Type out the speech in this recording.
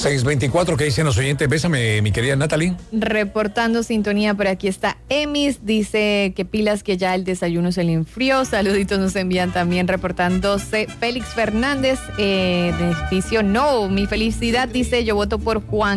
6:24, ¿qué dicen los oyentes? Bésame, mi querida Natalie. Reportando sintonía, por aquí está Emis, dice que pilas que ya el desayuno se le enfrió. Saluditos nos envían también reportándose Félix Fernández, de edificio No, mi felicidad, dice, yo voto por Juan